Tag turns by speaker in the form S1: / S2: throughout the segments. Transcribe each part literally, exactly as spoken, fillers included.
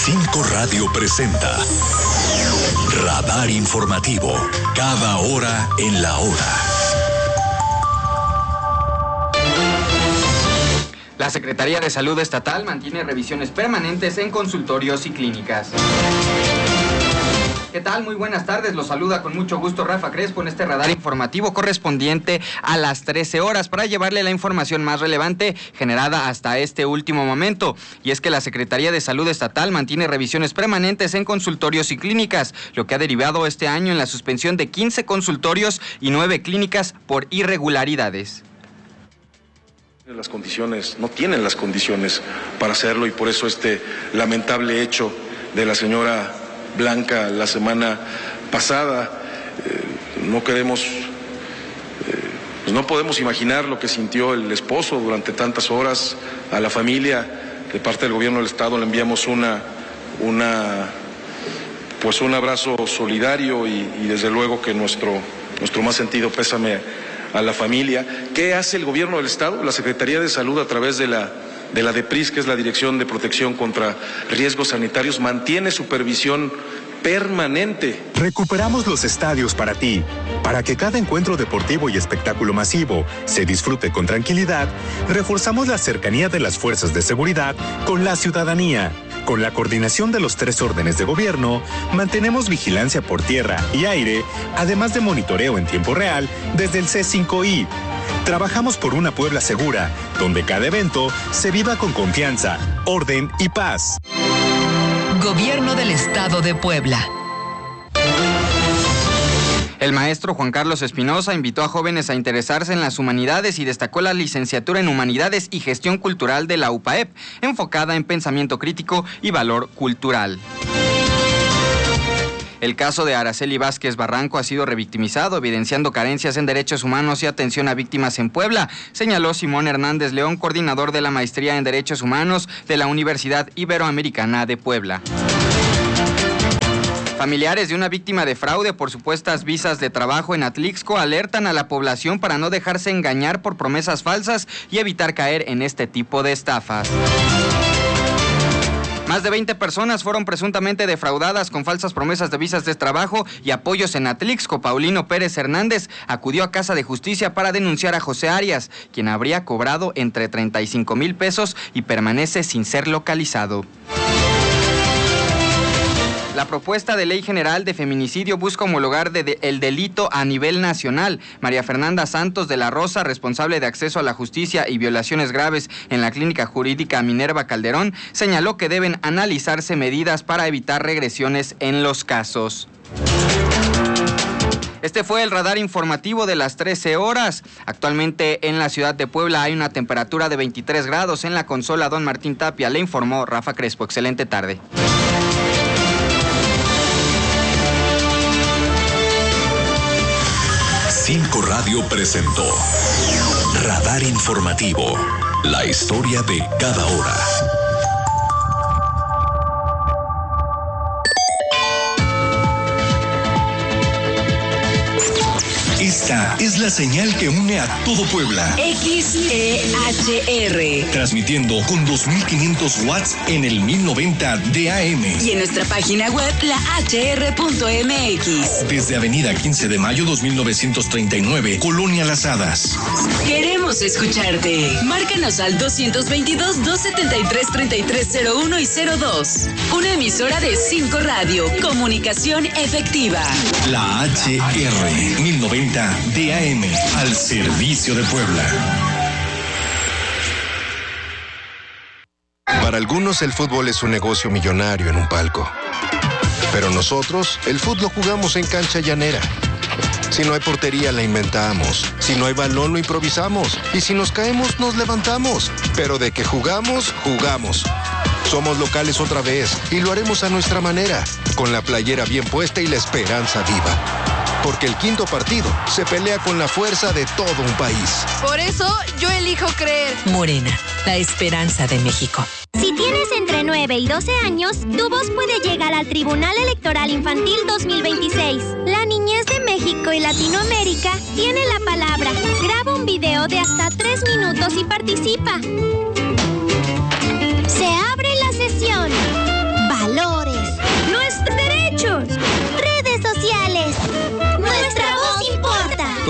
S1: Cinco Radio presenta Radar Informativo, cada hora en la hora.
S2: La Secretaría de Salud Estatal mantiene revisiones permanentes en consultorios y clínicas. ¿Qué tal? Muy buenas tardes, los saluda con mucho gusto Rafa Crespo en este radar informativo correspondiente a las trece horas para llevarle la información más relevante generada hasta este último momento. Y es que la Secretaría de Salud Estatal mantiene revisiones permanentes en consultorios y clínicas, lo que ha derivado este año en la suspensión de quince consultorios y nueve clínicas por irregularidades.
S3: Las condiciones, no tienen las condiciones para hacerlo, y por eso este lamentable hecho de la señora Blanca la semana pasada. Eh, no queremos, eh, pues no podemos imaginar lo que sintió el esposo durante tantas horas. A la familia, de parte del gobierno del estado, le enviamos una, una, pues un abrazo solidario y, y desde luego que nuestro, nuestro más sentido pésame a la familia. ¿Qué hace el gobierno del estado? La Secretaría de Salud, a través de la de la DEPRIS, que es la Dirección de Protección contra Riesgos Sanitarios, mantiene supervisión permanente.
S4: Recuperamos los estadios para ti. Para que cada encuentro deportivo y espectáculo masivo se disfrute con tranquilidad, reforzamos la cercanía de las fuerzas de seguridad con la ciudadanía. Con la coordinación de los tres órdenes de gobierno, mantenemos vigilancia por tierra y aire, además de monitoreo en tiempo real desde el C cinco I. Trabajamos por una Puebla segura, donde cada evento se viva con confianza, orden y paz.
S5: Gobierno del Estado de Puebla.
S2: El maestro Juan Carlos Espinosa invitó a jóvenes a interesarse en las humanidades y destacó la licenciatura en Humanidades y Gestión Cultural de la U P A E P, enfocada en pensamiento crítico y valor cultural. El caso de Araceli Vázquez Barranco ha sido revictimizado, evidenciando carencias en derechos humanos y atención a víctimas en Puebla, señaló Simón Hernández León, coordinador de la Maestría en Derechos Humanos de la Universidad Iberoamericana de Puebla. Familiares de una víctima de fraude por supuestas visas de trabajo en Atlixco alertan a la población para no dejarse engañar por promesas falsas y evitar caer en este tipo de estafas. Más de veinte personas fueron presuntamente defraudadas con falsas promesas de visas de trabajo y apoyos en Atlixco. Paulino Pérez Hernández acudió a Casa de Justicia para denunciar a José Arias, quien habría cobrado entre treinta y cinco mil pesos y permanece sin ser localizado. La propuesta de ley general de feminicidio busca homologar de de, el delito a nivel nacional. María Fernanda Santos de la Rosa, responsable de acceso a la justicia y violaciones graves en la Clínica Jurídica Minerva Calderón, señaló que deben analizarse medidas para evitar regresiones en los casos. Este fue el radar informativo de las trece horas. Actualmente en la ciudad de Puebla hay una temperatura de veintitrés grados. En la consola Don Martín Tapia, le informó Rafa Crespo. Excelente tarde.
S1: Cinco Radio presentó Radar Informativo, la historia de cada hora. Esta es la señal que une a todo Puebla.
S5: X E H R.
S1: Transmitiendo con dos mil quinientos watts en el mil noventa de A M.
S5: Y en nuestra página web, la H R punto M X.
S1: Desde Avenida quince de mayo dos mil novecientos treinta y nueve, Colonia Las Hadas.
S5: Queremos escucharte. Márcanos al dos dos dos, dos siete tres, tres tres cero uno y cero dos. Una emisora de cinco Radio. Comunicación efectiva.
S1: La H R mil noventa de A M, al servicio de Puebla.
S6: Para algunos el fútbol es un negocio millonario en un palco. Pero nosotros, el fútbol jugamos en cancha llanera. Si no hay portería, la inventamos. Si no hay balón, lo improvisamos. Y si nos caemos, nos levantamos. Pero de que jugamos, jugamos. Somos locales otra vez y lo haremos a nuestra manera, con la playera bien puesta y la esperanza viva. Porque el quinto partido se pelea con la fuerza de todo un país.
S7: Por eso yo elijo creer.
S5: Morena, la esperanza de México.
S8: Si tienes entre nueve y doce años, tu voz puede llegar al Tribunal Electoral Infantil dos mil veintiséis. La niñez de México y Latinoamérica tiene la palabra. Graba un video de hasta tres minutos y participa. Se abre la sesión. Valor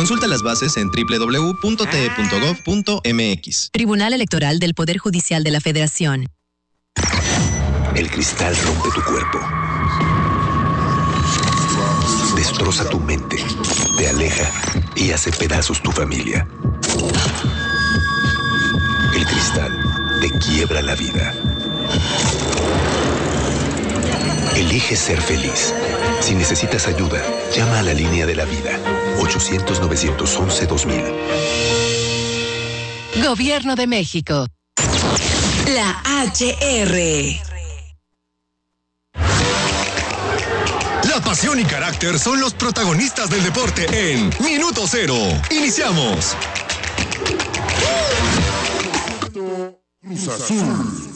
S9: Consulta las bases en doble u doble u doble u punto t e punto gov punto m x.
S5: Tribunal Electoral del Poder Judicial de la Federación.
S10: El cristal rompe tu cuerpo. Destroza tu mente, te aleja y hace pedazos tu familia. El cristal te quiebra la vida. Elige ser feliz. Si necesitas ayuda, llama a la línea de la vida. ochocientos, novecientos once, dos mil.
S5: Gobierno de México. La H R.
S11: La pasión y carácter son los protagonistas del deporte en Minuto Cero. Iniciamos.
S12: Cruz Azul.